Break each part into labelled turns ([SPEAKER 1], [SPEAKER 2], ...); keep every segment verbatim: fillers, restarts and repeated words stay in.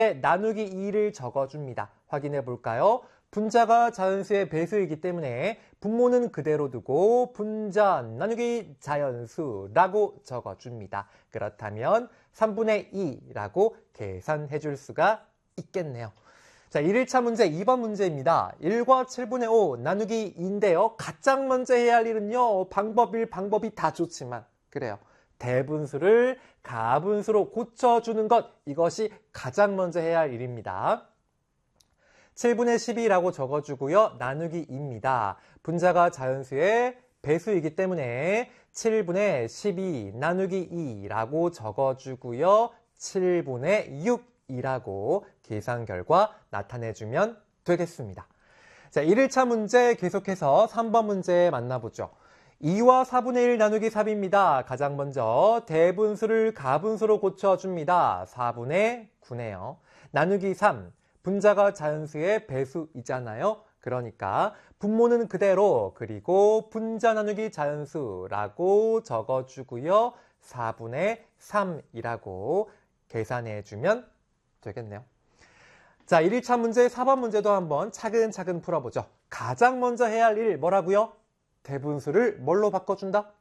[SPEAKER 1] 나누기 이를 적어줍니다. 확인해 볼까요? 분자가 자연수의 배수이기 때문에 분모는 그대로 두고 분자 나누기 자연수라고 적어줍니다. 그렇다면 삼분의 이라고 계산해 줄 수가 있겠네요. 자, 일 차 문제 이 번 문제입니다. 일과 칠분의 오 나누기 이인데요. 가장 먼저 해야 할 일은요. 방법 일, 방법이 다 좋지만 그래요. 대분수를 가분수로 고쳐주는 것, 이것이 가장 먼저 해야 할 일입니다. 칠분의 십이라고 적어주고요. 나누기 이입니다. 분자가 자연수의 배수이기 때문에 칠분의 십이 나누기 이라고 적어주고요. 칠분의 육이라고 계산 결과 나타내주면 되겠습니다. 자, 일 차 문제 계속해서 삼 번 문제 만나보죠. 이와 사분의 일 나누기 삼입니다. 가장 먼저 대분수를 가분수로 고쳐줍니다. 사분의 구네요. 나누기 삼, 분자가 자연수의 배수이잖아요. 그러니까 분모는 그대로, 그리고 분자 나누기 자연수라고 적어주고요. 사분의 삼이라고 계산해주면 되겠네요. 자, 일 차 문제 사 번 문제도 한번 차근차근 풀어보죠. 가장 먼저 해야 할 일 뭐라고요? 대분수를 뭘로 바꿔준다?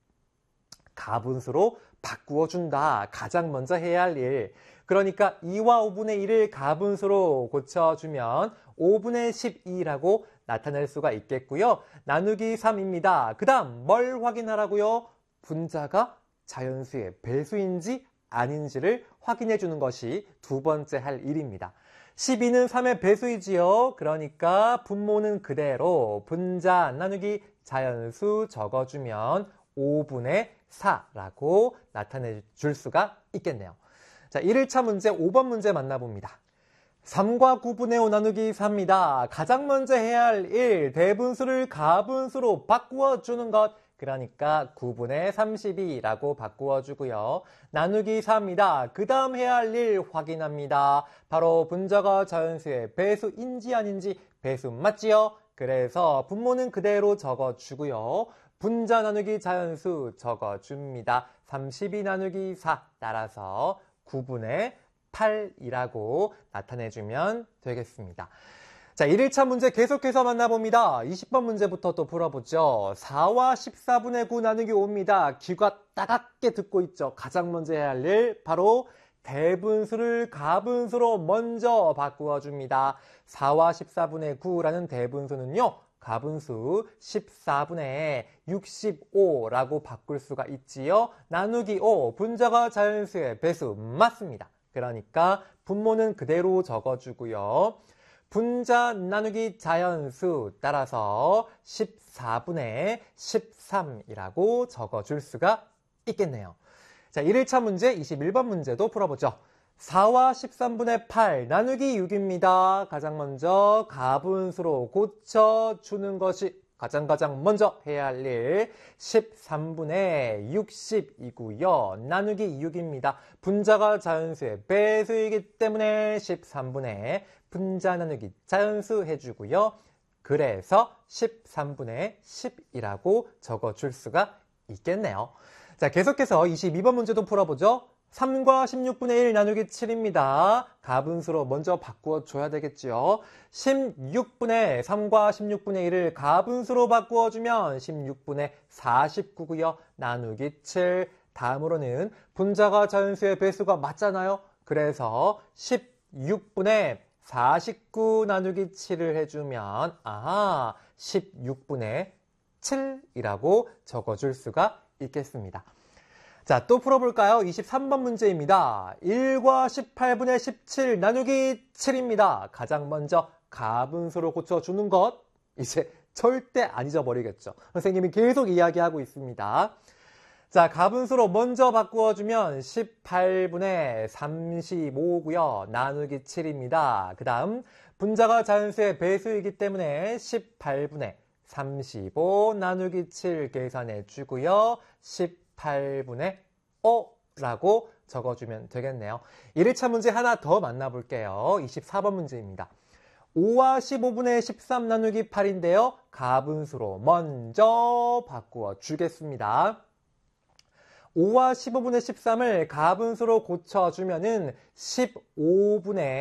[SPEAKER 1] 가분수로 바꾸어준다. 가장 먼저 해야 할 일. 그러니까 이와 오분의 일을 가분수로 고쳐주면 오분의 십이라고 나타낼 수가 있겠고요. 나누기 삼입니다. 그 다음 뭘 확인하라고요? 분자가 자연수의 배수인지 아닌지를 확인해 주는 것이 두 번째 할 일입니다. 십이는 삼의 배수이지요. 그러니까 분모는 그대로 분자 나누기 자연수 적어주면 오분의 사라고 나타내 줄 수가 있겠네요. 자, 일 차 문제 오 번 문제 만나봅니다. 삼과 구분의 오 나누기 사입니다. 가장 먼저 해야 할 일, 대분수를 가분수로 바꾸어 주는 것. 그러니까 구분의 삼십이라고 바꾸어 주고요. 나누기 사입니다. 그 다음 해야 할 일 확인합니다. 바로 분자가 자연수의 배수인지 아닌지 배수 맞지요? 그래서 분모는 그대로 적어주고요. 분자 나누기 자연수 적어줍니다. 삼십이 나누기 사 따라서 구분의 팔이라고 나타내주면 되겠습니다. 자, 일 차 문제 계속해서 만나봅니다. 이십 번 문제부터 또 풀어보죠. 사와 십사분의 구 나누기 오입니다. 귀가 따갑게 듣고 있죠. 가장 먼저 해야 할 일, 바로 대분수를 가분수로 먼저 바꾸어 줍니다. 사와 십사분의 구라는 대분수는요. 가분수 십사분의 육십오라고 바꿀 수가 있지요. 나누기 오, 분자가 자연수의 배수 맞습니다. 그러니까 분모는 그대로 적어주고요. 분자 나누기 자연수 따라서 십사분의 십삼이라고 적어줄 수가 있겠네요. 자, 일 차 문제 이십일 번 문제도 풀어보죠. 사와 십삼분의 팔 나누기 육입니다. 가장 먼저 가분수로 고쳐주는 것이 가장 가장 먼저 해야 할 일, 십삼분의 육십이고요. 나누기 육입니다. 분자가 자연수의 배수이기 때문에 십삼분의 분자 나누기 자연수 해주고요. 그래서 십삼분의 십이라고 적어줄 수가 있겠네요. 자, 계속해서 이십이 번 문제도 풀어보죠. 삼과 십육분의 일 나누기 칠입니다. 가분수로 먼저 바꾸어 줘야 되겠죠. 십육분의 삼과 십육분의 일을 가분수로 바꾸어 주면 십육분의 사십구고요. 나누기 칠. 다음으로는 분자가 자연수의 배수가 맞잖아요. 그래서 십육분의 사십구 나누기 칠을 해주면 아하, 십육분의 칠이라고 적어줄 수가 있겠습니다. 자, 또 풀어볼까요? 이십삼 번 문제입니다. 일과 십팔분의 십칠 나누기 칠입니다. 가장 먼저 가분수로 고쳐주는 것, 이제 절대 안 잊어버리겠죠. 선생님이 계속 이야기하고 있습니다. 자, 가분수로 먼저 바꾸어주면 십팔분의 삼십오고요. 나누기 칠입니다. 그 다음 분자가 자연수의 배수이기 때문에 십팔분의 삼십오 나누기 칠 계산해 주고요. 십팔분의 오라고 적어주면 되겠네요. 일 차 문제 하나 더 만나볼게요. 이십사 번 문제입니다. 오와 십오분의 십삼 나누기 팔인데요. 가분수로 먼저 바꾸어 주겠습니다. 오와 십오분의 십삼을 가분수로 고쳐주면은 십오분의